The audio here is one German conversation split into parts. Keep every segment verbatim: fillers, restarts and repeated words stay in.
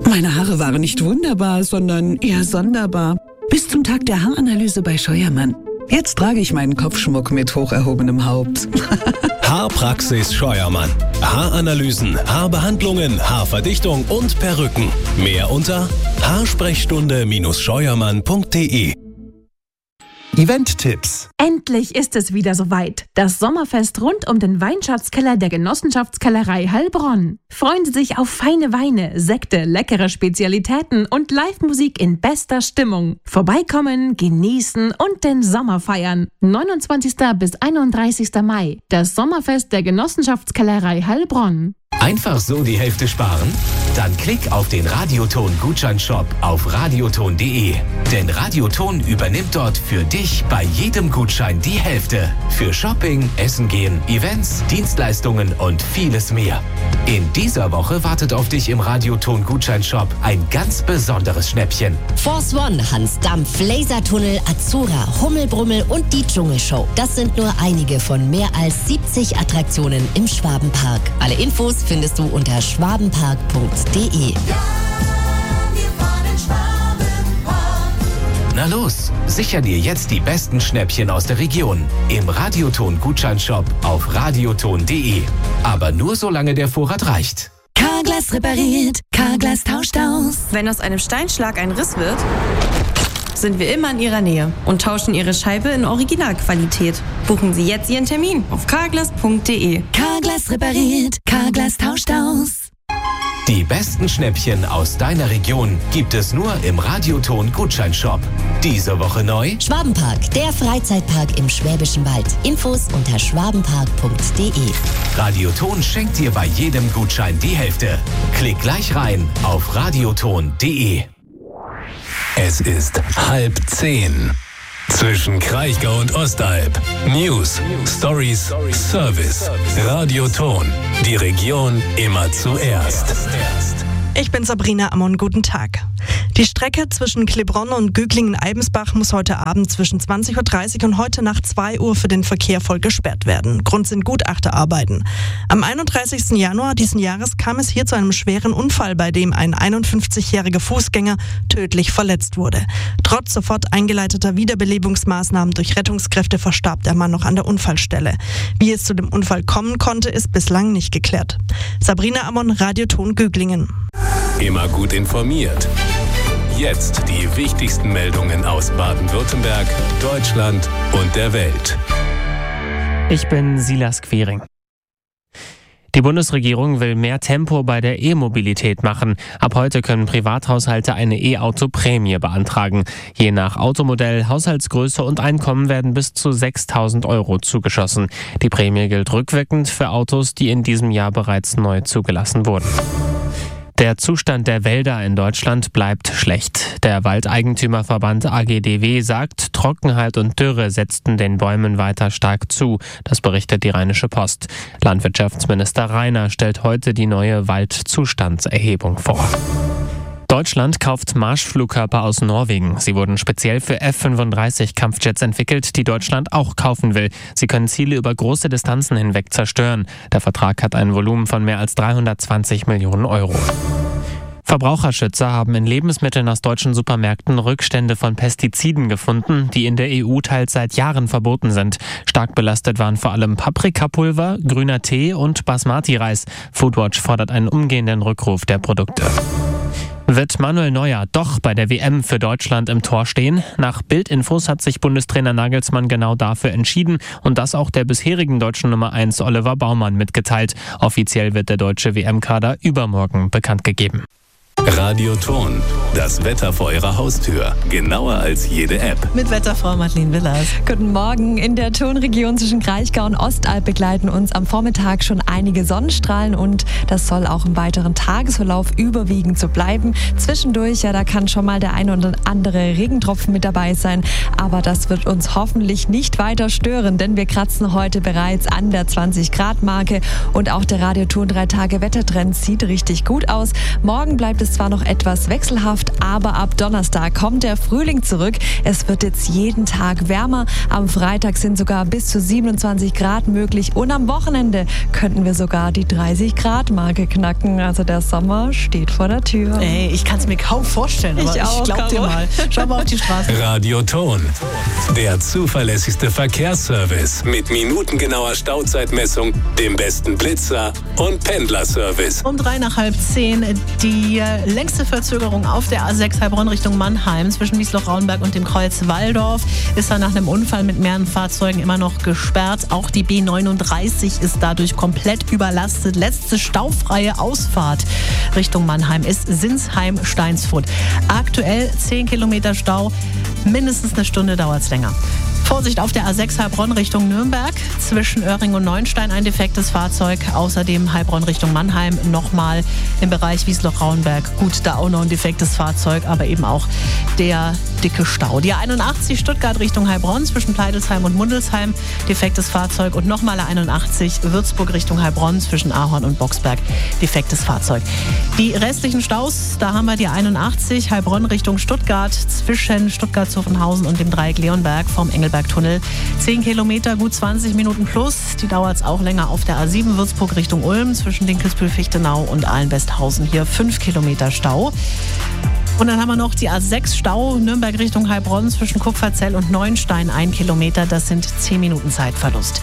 Meine Haare waren nicht wunderbar, sondern eher sonderbar. Bis zum Tag der Haaranalyse bei Scheuermann. Jetzt trage ich meinen Kopfschmuck mit hoch erhobenem Haupt. Haarpraxis Scheuermann. Haaranalysen, Haarbehandlungen, Haarverdichtung und Perücken. Mehr unter haarsprechstunde Scheuermann punkt de. Event-Tipps. Endlich ist es wieder soweit. Das Sommerfest rund um den Weinschatzkeller der Genossenschaftskellerei Heilbronn. Freuen Sie sich auf feine Weine, Sekte, leckere Spezialitäten und Live-Musik in bester Stimmung. Vorbeikommen, genießen und den Sommer feiern. neunundzwanzigsten bis einunddreißigsten Mai. Das Sommerfest der Genossenschaftskellerei Heilbronn. Einfach so die Hälfte sparen? Dann klick auf den Radioton-Gutscheinshop auf radioton punkt de. Denn Radioton übernimmt dort für dich bei jedem Gutschein die Hälfte. Für Shopping, Essen gehen, Events, Dienstleistungen und vieles mehr. In dieser Woche wartet auf dich im Radioton-Gutscheinshop ein ganz besonderes Schnäppchen. Force One, Hans Dampf, Lasertunnel, Azura, Hummelbrummel und die Dschungelshow. Das sind nur einige von mehr als siebzig Attraktionen im Schwabenpark. Alle Infos findest du unter schwabenpark punkt de. Na los, sicher dir jetzt die besten Schnäppchen aus der Region im Radioton-Gutscheinshop auf radioton punkt de. Aber nur solange der Vorrat reicht. Carglass repariert, Carglass tauscht aus. Wenn aus einem Steinschlag ein Riss wird, sind wir immer in Ihrer Nähe und tauschen Ihre Scheibe in Originalqualität. Buchen Sie jetzt Ihren Termin auf carglass punkt de. Carglass repariert, Carglass tauscht aus. Die besten Schnäppchen aus deiner Region gibt es nur im Radioton-Gutscheinshop. Diese Woche neu: Schwabenpark, der Freizeitpark im Schwäbischen Wald. Infos unter schwabenpark punkt de. Radioton schenkt dir bei jedem Gutschein die Hälfte. Klick gleich rein auf radioton punkt de. Es ist halb zehn. Zwischen Kraichgau und Ostalb. News, Stories, Service. Radioton. Die Region immer zuerst. Ich bin Sabrina Ammon, guten Tag. Die Strecke zwischen Klebronn und Göglingen-Eibensbach muss heute Abend zwischen zwanzig Uhr dreißig und heute Nacht zwei Uhr für den Verkehr voll gesperrt werden. Grund sind Gutachterarbeiten. Am einunddreißigsten Januar diesen Jahres kam es hier zu einem schweren Unfall, bei dem ein einundfünfzigjähriger Fußgänger tödlich verletzt wurde. Trotz sofort eingeleiteter Wiederbelebungsmaßnahmen durch Rettungskräfte verstarb der Mann noch an der Unfallstelle. Wie es zu dem Unfall kommen konnte, ist bislang nicht geklärt. Sabrina Ammon, Radioton Göglingen. Immer gut informiert. Jetzt die wichtigsten Meldungen aus Baden-Württemberg, Deutschland und der Welt. Ich bin Silas Quering. Die Bundesregierung will mehr Tempo bei der E-Mobilität machen. Ab heute können Privathaushalte eine E-Auto-Prämie beantragen. Je nach Automodell, Haushaltsgröße und Einkommen werden bis zu sechstausend Euro zugeschossen. Die Prämie gilt rückwirkend für Autos, die in diesem Jahr bereits neu zugelassen wurden. Der Zustand der Wälder in Deutschland bleibt schlecht. Der Waldeigentümerverband A G D W sagt, Trockenheit und Dürre setzten den Bäumen weiter stark zu. Das berichtet die Rheinische Post. Landwirtschaftsminister Rainer stellt heute die neue Waldzustandserhebung vor. Deutschland kauft Marschflugkörper aus Norwegen. Sie wurden speziell für F fünfunddreißig Kampfjets entwickelt, die Deutschland auch kaufen will. Sie können Ziele über große Distanzen hinweg zerstören. Der Vertrag hat ein Volumen von mehr als dreihundertzwanzig Millionen Euro. Verbraucherschützer haben in Lebensmitteln aus deutschen Supermärkten Rückstände von Pestiziden gefunden, die in der E U teils seit Jahren verboten sind. Stark belastet waren vor allem Paprikapulver, grüner Tee und Basmati-Reis. Foodwatch fordert einen umgehenden Rückruf der Produkte. Wird Manuel Neuer doch bei der W M für Deutschland im Tor stehen? Nach Bild-Infos hat sich Bundestrainer Nagelsmann genau dafür entschieden und das auch der bisherigen deutschen Nummer eins Oliver Baumann mitgeteilt. Offiziell wird der deutsche W M-Kader übermorgen bekannt gegeben. Radioton, das Wetter vor Ihrer Haustür. Genauer als jede App. Mit Wetterfrau Madeleine Willers. Guten Morgen. In der Tonregion zwischen Kraichgau und Ostalb begleiten uns am Vormittag schon einige Sonnenstrahlen und das soll auch im weiteren Tagesverlauf überwiegend so bleiben. Zwischendurch, ja, da kann schon mal der ein oder andere Regentropfen mit dabei sein, aber das wird uns hoffentlich nicht weiter stören, denn wir kratzen heute bereits an der zwanzig Grad Marke und auch der Radioton drei Tage Wettertrend sieht richtig gut aus. Morgen bleibt es zwar noch etwas wechselhaft, aber ab Donnerstag kommt der Frühling zurück. Es wird jetzt jeden Tag wärmer. Am Freitag sind sogar bis zu siebenundzwanzig Grad möglich und am Wochenende könnten wir sogar die dreißig Grad Marke knacken. Also der Sommer steht vor der Tür. Ey, ich kann es mir kaum vorstellen, aber ich, ich glaub dir mal. Schau mal auf die Straße. Radioton, der zuverlässigste Verkehrsservice mit minutengenauer Stauzeitmessung, dem besten Blitzer und Pendlerservice. Um drei nach halb zehn die längste Verzögerung auf der A sechs Heilbronn Richtung Mannheim zwischen Wiesloch-Rauenberg und dem Kreuz Walldorf ist da nach einem Unfall mit mehreren Fahrzeugen immer noch gesperrt. Auch die B neununddreißig ist dadurch komplett überlastet. Letzte staufreie Ausfahrt Richtung Mannheim ist Sinsheim-Steinsfurt. Aktuell zehn Kilometer Stau, mindestens eine Stunde dauert es länger. Vorsicht auf der A sechs Heilbronn Richtung Nürnberg. Zwischen Öhring und Neuenstein ein defektes Fahrzeug. Außerdem Heilbronn Richtung Mannheim nochmal im Bereich Wiesloch-Rauenberg. Gut, da auch noch ein defektes Fahrzeug, aber eben auch der dicke Stau. Die A einundachtzig Stuttgart Richtung Heilbronn zwischen Pleidelsheim und Mundelsheim. Defektes Fahrzeug. Und nochmal A einundachtzig Würzburg Richtung Heilbronn zwischen Ahorn und Boxberg. Defektes Fahrzeug. Die restlichen Staus, da haben wir die A einundachtzig Heilbronn Richtung Stuttgart zwischen Stuttgart-Zuffenhausen und dem Dreieck Leonberg vom Engelberg Tunnel. zehn Kilometer, gut zwanzig Minuten plus. Die dauert es auch länger auf der A sieben Würzburg Richtung Ulm zwischen Dinkelsbühl-Fichtenau und Ahlen-Westhausen. Hier fünf Kilometer Stau. Und dann haben wir noch die A sechs Stau Nürnberg Richtung Heilbronn zwischen Kupferzell und Neuenstein. ein Kilometer, das sind zehn Minuten Zeitverlust.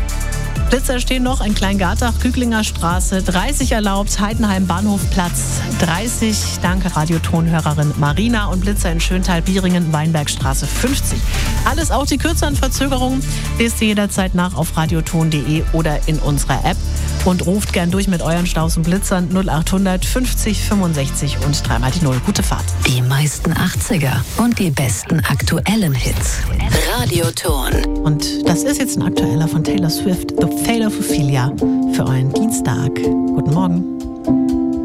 Blitzer stehen noch in Kleingartach, Küglinger Straße, dreißig erlaubt, Heidenheim Bahnhofplatz, dreißig, danke Radiotonhörerin Marina, und Blitzer in Schöntal, Bieringen, Weinbergstraße fünfzig. Alles, auch die kürzeren Verzögerungen, lest ihr jederzeit nach auf radioton punkt de oder in unserer App und ruft gern durch mit euren Staus und Blitzern null achthundert fünfzig fünfundsechzig und dreimal die Null. Gute Fahrt. Die meisten achtziger und die besten aktuellen Hits. Radioton. Und das ist jetzt ein aktueller von Taylor Swift, The Fate of Ophelia, für euren Dienstag. Guten Morgen.